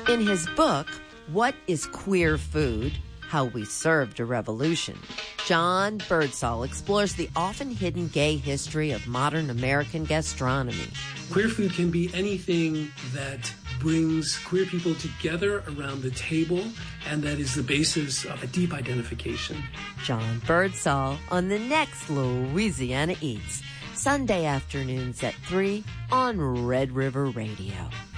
In his book, What is Queer Food? How We Served a Revolution, John Birdsall explores the often hidden gay history of modern American gastronomy. Queer food can be anything that brings queer people together around the table, and that is the basis of a deep identification. John Birdsall on the next Louisiana Eats, Sunday afternoons at 3 on Red River Radio.